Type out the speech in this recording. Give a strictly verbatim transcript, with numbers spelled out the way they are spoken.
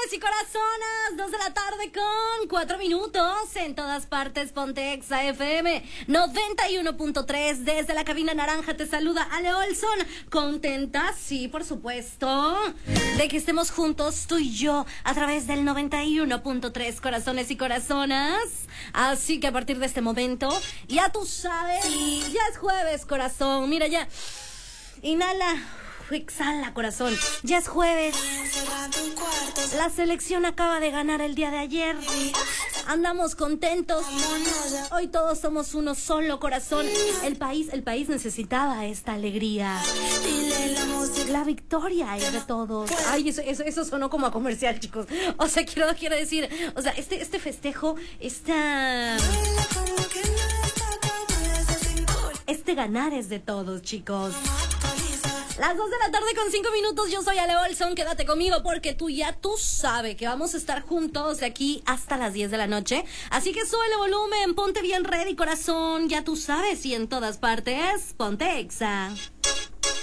corazones y corazonas, dos de la tarde con cuatro minutos, en todas partes, Ponte Exa F M noventa y uno punto tres, desde la cabina naranja te saluda Ale Olson, contenta, sí, por supuesto, de que estemos juntos, tú y yo, a través del noventa y uno punto tres, corazones y corazonas, así que a partir de este momento, ya tú sabes, ya es jueves, corazón, mira ya, inhala, exhala, corazón. Ya es jueves. La selección acaba de ganar el día de ayer. Andamos contentos. Hoy todos somos uno solo, corazón. El país, el país necesitaba esta alegría. La victoria es de todos. Ay, eso, eso, eso sonó como a comercial, chicos. O sea, quiero, quiero decir, o sea, este, este festejo, esta... Este ganar es de todos, chicos. Las dos de la tarde con cinco minutos, yo soy Ale Olson, quédate conmigo porque tú ya tú sabes que vamos a estar juntos de aquí hasta las diez de la noche, así que súbele volumen, ponte bien ready, corazón, ya tú sabes, y en todas partes, Ponte Exa.